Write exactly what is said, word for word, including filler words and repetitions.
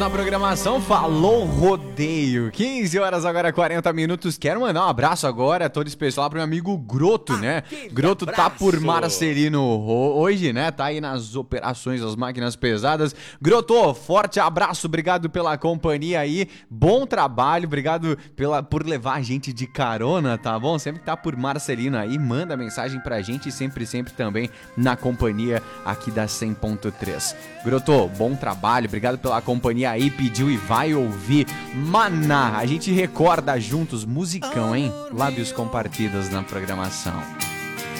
Na programação Falou Rodeio, quinze horas agora, quarenta minutos. Quero mandar um abraço agora, todo especial pro meu amigo Groto, né? Groto tá por Marcelino hoje, né? Tá aí nas operações das máquinas pesadas. Groto, forte abraço, obrigado pela companhia aí. Bom trabalho, obrigado pela, por levar a gente de carona, tá bom? Sempre que tá por Marcelino aí, manda mensagem pra gente e sempre, sempre também na companhia aqui da cem ponto três. Groto, bom trabalho, obrigado pela companhia aí, pediu e vai ouvir Maná. A gente recorda juntos, musicão, hein? Lábios compartidos na programação.